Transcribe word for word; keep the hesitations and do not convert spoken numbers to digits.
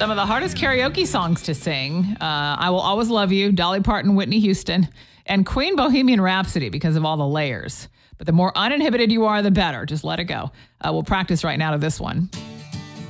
Some of the hardest karaoke songs to sing. Uh, I Will Always Love You, Dolly Parton, Whitney Houston, and Queen Bohemian Rhapsody because of all the layers. But the more uninhibited you are, the better. Just let it go. Uh, we'll practice right now to this one.